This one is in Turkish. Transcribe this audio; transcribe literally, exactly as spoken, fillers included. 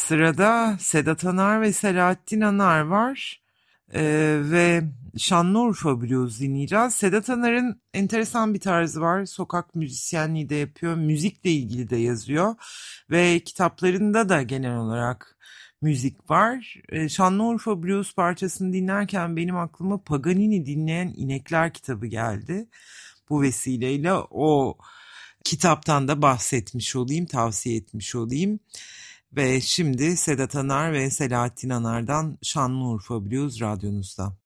Sırada Sedat Anar ve Selahattin Anar var. Ee, ve Şanlıurfa Blues dinleyeceğiz. Sedat Anar'ın enteresan bir tarzı var. Sokak müzisyenliği de yapıyor. Müzikle ilgili de yazıyor. Ve kitaplarında da genel olarak müzik var. Ee, Şanlıurfa Blues parçasını dinlerken benim aklıma Paganini dinleyen İnekler kitabı geldi. Bu vesileyle o kitaptan da bahsetmiş olayım, tavsiye etmiş olayım. Ve şimdi Sedat Anar ve Selahattin Anar'dan Şanlıurfa Blues radyonuzda.